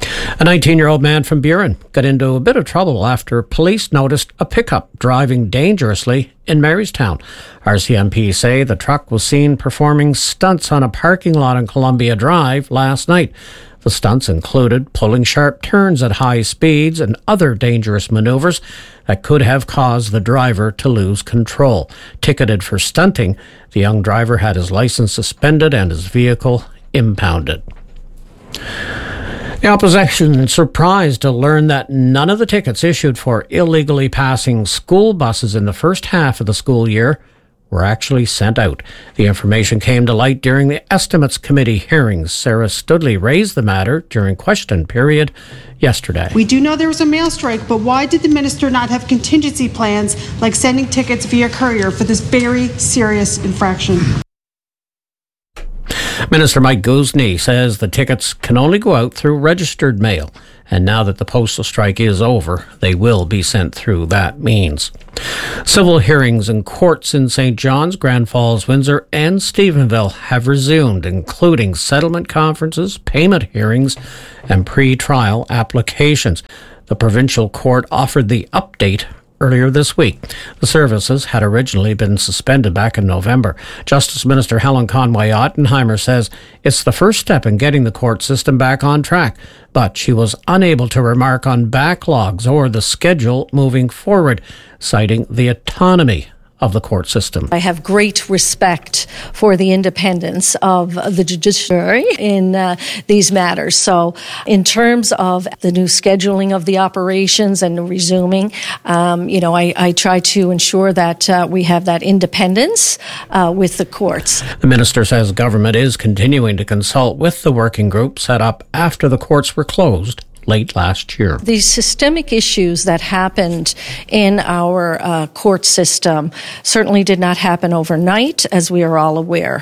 A nineteen-year-old man from Buren got into a bit of trouble after police noticed a pickup driving dangerously in Marystown. R C M P say the truck was seen performing stunts on a parking lot on Columbia Drive last night. The stunts included pulling sharp turns at high speeds and other dangerous maneuvers that could have caused the driver to lose control. Ticketed for stunting, the young driver had his license suspended and his vehicle impounded. The opposition is surprised to learn that none of the tickets issued for illegally passing school buses in the first half of the school year were actually sent out. The information came to light during the Estimates Committee hearings. Sarah Studley raised the matter during question period yesterday. We do know there was a mail strike, but why did the minister not have contingency plans like sending tickets via courier for this very serious infraction? Minister Mike Guzny says the tickets can only go out through registered mail, and now that the postal strike is over, they will be sent through that means. Civil hearings in courts in Saint John's, Grand Falls, Windsor and Stephenville have resumed, including settlement conferences, payment hearings and pre-trial applications. The provincial court offered the update earlier this week. The services had originally been suspended back in November. Justice Minister Helen Conway Ottenheimer says it's the first step in getting the court system back on track, but she was unable to remark on backlogs or the schedule moving forward, citing the autonomy of the court system. I have great respect for the independence of the judiciary in uh, these matters. So in terms of the new scheduling of the operations and the resuming, um, you know, I, I try to ensure that uh, we have that independence uh, with the courts. The minister says government is continuing to consult with the working group set up after the courts were closed late last year. The systemic issues that happened in our uh, court system certainly did not happen overnight, as we are all aware.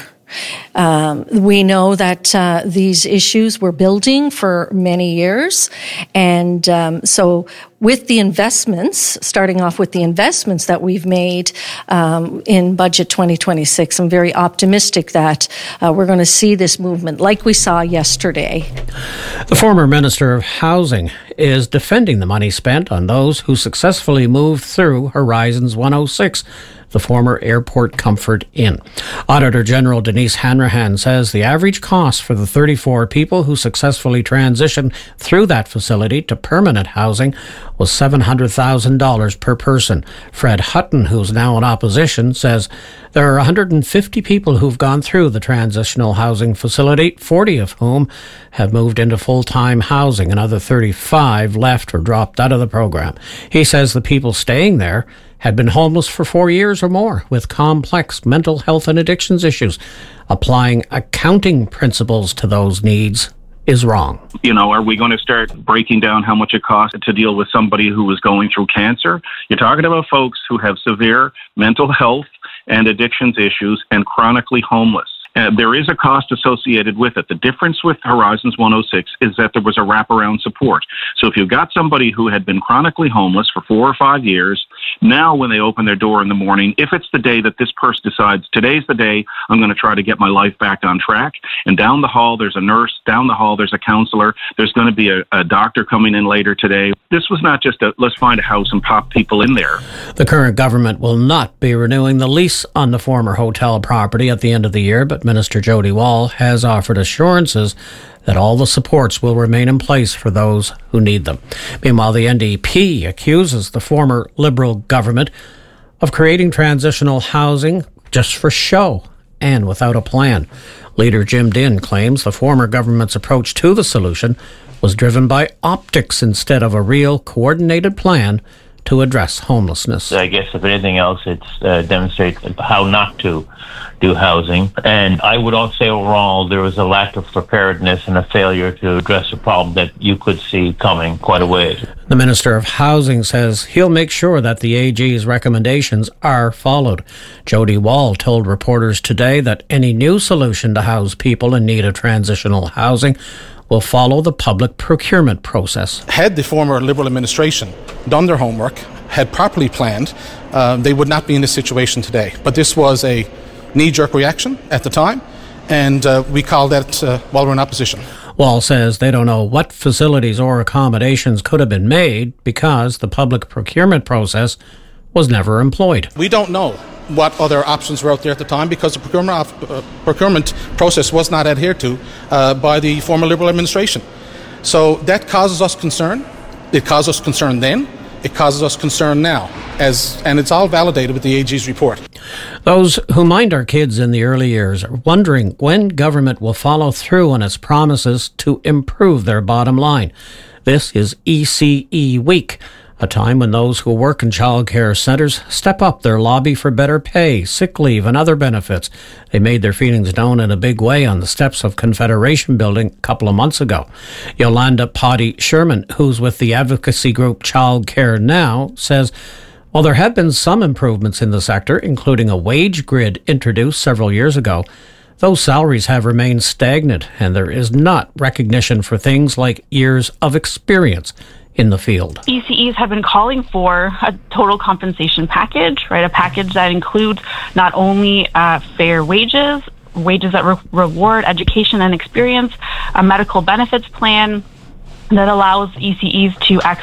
Um, we know that uh, these issues were building for many years, and um, so with the investments, starting off with the investments that we've made um, in Budget twenty twenty-six, I'm very optimistic that uh, we're going to see this movement like we saw yesterday. The former Minister of Housing is defending the money spent on those who successfully moved through Horizons one oh six, the former Airport Comfort Inn. Auditor General Denise Hanrahan says the average cost for the thirty-four people who successfully transitioned through that facility to permanent housing was seven hundred thousand dollars per person. Fred Hutton, who's now in opposition, says there are one hundred fifty people who've gone through the transitional housing facility, forty of whom have moved into full-time housing. Another thirty-five left or dropped out of the program. He says the people staying there had been homeless for four years or more with complex mental health and addictions issues. Applying accounting principles to those needs is wrong. You know, are we going to start breaking down how much it costs to deal with somebody who is going through cancer? You're talking about folks who have severe mental health and addictions issues and chronically homeless. Uh, there is a cost associated with it. The difference with Horizons one oh six is that there was a wraparound support. So if you've got somebody who had been chronically homeless for four or five years, now when they open their door in the morning, if it's the day that this person decides, today's the day I'm going to try to get my life back on track, and down the hall there's a nurse, down the hall there's a counselor, there's going to be a, a doctor coming in later today. This was not just a let's find a house and pop people in there. The current government will not be renewing the lease on the former hotel property at the end of the year, but Minister Jody Wall has offered assurances that all the supports will remain in place for those who need them. Meanwhile, the N D P accuses the former Liberal government of creating transitional housing just for show and without a plan. Leader Jim Dinn claims the former government's approach to the solution was driven by optics instead of a real coordinated plan to address homelessness. I guess if anything else, it's uh, demonstrates how not to do housing. And I would also say overall there was a lack of preparedness and a failure to address a problem that you could see coming quite a ways. The Minister of Housing says he'll make sure that the A G's recommendations are followed. Jody Wall told reporters today that any new solution to house people in need of transitional housing will follow the public procurement process. Had the former Liberal administration done their homework, had properly planned, uh, they would not be in this situation today. But this was a knee-jerk reaction at the time, and uh, we called that uh, while we're in opposition. Wall says they don't know what facilities or accommodations could have been made because the public procurement process was never employed. We don't know what other options were out there at the time because the procurement, uh, procurement process was not adhered to uh, by the former Liberal administration. So that causes us concern. It caused us concern then. It causes us concern now, as and it's all validated with the A G's report. Those who mind our kids in the early years are wondering when government will follow through on its promises to improve their bottom line. This is E C E Week, a time when those who work in childcare centres step up their lobby for better pay, sick leave and other benefits. They made their feelings known in a big way on the steps of Confederation Building a couple of months ago. Yolanda Potty Sherman, who's with the advocacy group Childcare Now, says, while there have been some improvements in the sector, including a wage grid introduced several years ago, those salaries have remained stagnant and there is not recognition for things like years of experience in the field. E C Es have been calling for a total compensation package, right? A package that includes not only uh, fair wages, wages that re- reward education and experience, a medical benefits plan that allows E C Es to access